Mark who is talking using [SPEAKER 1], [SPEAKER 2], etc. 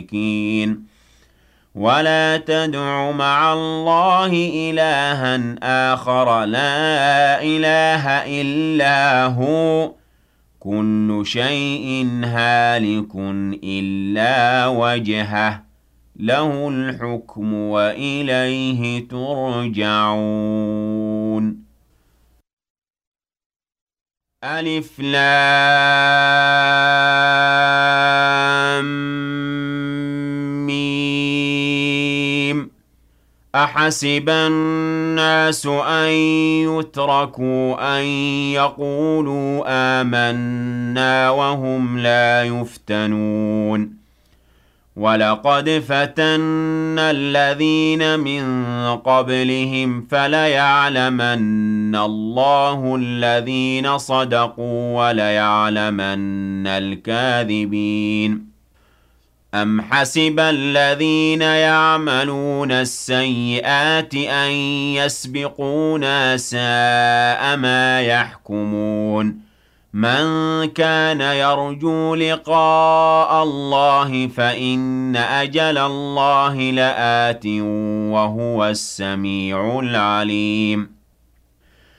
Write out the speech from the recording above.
[SPEAKER 1] ولا تدع مع الله إلها آخر لا إله إلا هو كل شيء هالك إلا وجهه له الحكم وإليه ترجعون ألف لام ميم أحسب الناس أن يتركوا أن يقولوا آمنا وهم لا يفتنون ولقد فتنا الذين من قبلهم فليعلمن الله الذين صدقوا وليعلمن الكاذبين أم حسب الذين يعملون السيئات أن يسبقونا ساء ما يحكمون من كان يرجو لقاء الله فإن أجل الله لآت وهو السميع العليم